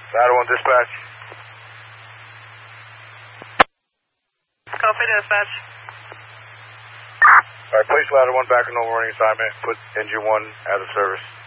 Ladder 1 dispatch. Copy dispatch. Alright, place Ladder 1 back in normal running assignment. Put engine 1 out of service.